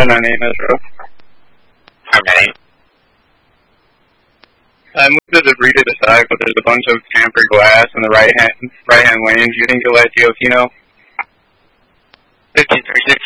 1098 Metro. How many? I moved to the Bree to the side, but there's a bunch of tampered glass in the right hand lanes. You think you'll let DOT know? 15360